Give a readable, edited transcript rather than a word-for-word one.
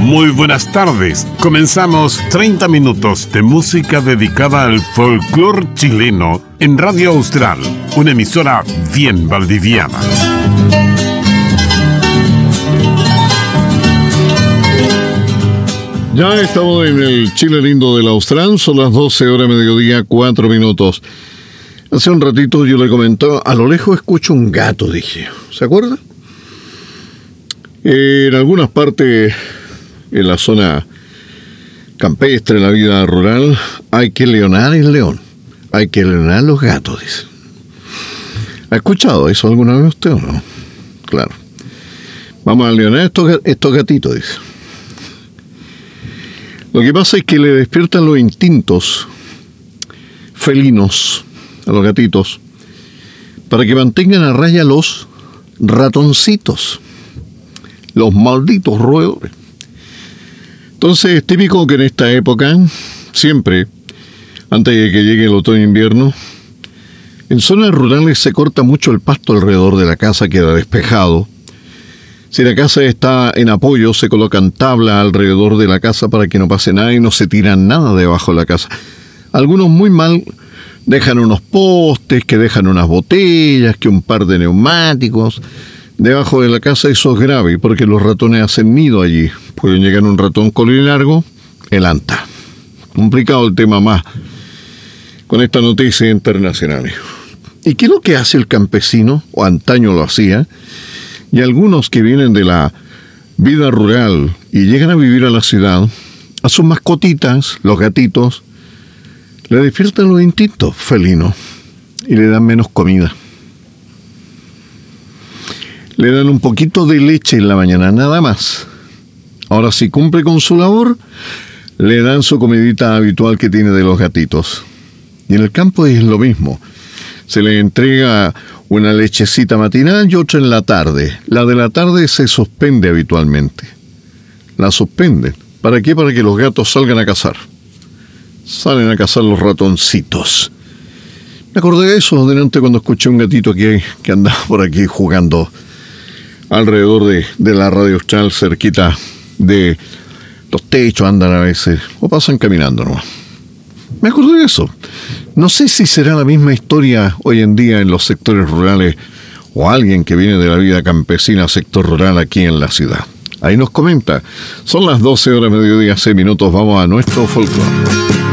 Muy buenas tardes. Comenzamos 30 minutos de música dedicada al folclore chileno en Radio Austral, una emisora bien valdiviana. Ya estamos en el Chile lindo del Austral, son las 12 horas mediodía, 4 minutos. Hace un ratito yo le comentaba, a lo lejos escucho un gato, dije. ¿Se acuerda? En algunas partes, en la zona campestre, en la vida rural, hay que leonar el león. Hay que leonar los gatos, dice. ¿Ha escuchado eso alguna vez usted o no? Claro. Vamos a leonar estos gatitos, dice. Lo que pasa es que le despiertan los instintos felinos a los gatitos para que mantengan a raya los ratoncitos, los malditos roedores. Entonces es típico que en esta época, siempre, antes de que llegue el otoño-invierno, en zonas rurales se corta mucho el pasto alrededor de la casa, queda despejado. Si la casa está en apoyo, se colocan tablas alrededor de la casa para que no pase nada y no se tira nada debajo de la casa. Algunos muy mal dejan unos postes, que dejan unas botellas, que un par de neumáticos debajo de la casa. Eso es grave porque los ratones hacen nido allí. Pueden llegar un ratón colilargo, el anta. Complicado el tema más con esta noticia internacional. ¿Y qué es lo que hace el campesino? O antaño lo hacía. Y algunos que vienen de la vida rural y llegan a vivir a la ciudad, a sus mascotitas, los gatitos, le despiertan los instintos felinos y le dan menos comida. Le dan un poquito de leche en la mañana, nada más. Ahora, si cumple con su labor, le dan su comidita habitual que tiene de los gatitos. Y en el campo es lo mismo. Se le entrega una lechecita matinal y otra en la tarde. La de la tarde se suspende habitualmente. La suspenden. ¿Para qué? Para que los gatos salgan a cazar. Salen a cazar los ratoncitos. Me acordé de eso delante cuando escuché un gatito que andaba por aquí jugando alrededor de la Radio Austral, cerquita de los techos, andan a veces, o pasan caminando nomás. Me acordé de eso. No sé si será la misma historia hoy en día en los sectores rurales o alguien que viene de la vida campesina, sector rural aquí en la ciudad. Ahí nos comenta. Son las 12 horas mediodía, 6 minutos. Vamos a nuestro folclore.